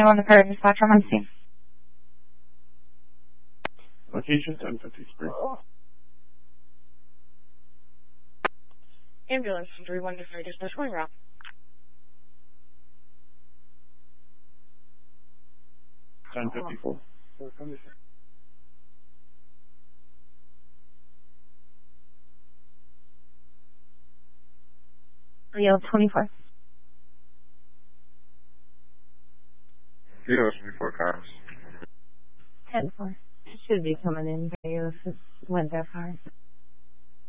on the current dispatch from on scene. Location 1053. Ambulance 3123 dispatch going route. $10.54. Leo 24. Leo 24 cars. 10-4. Should be coming in. Leo just went that far.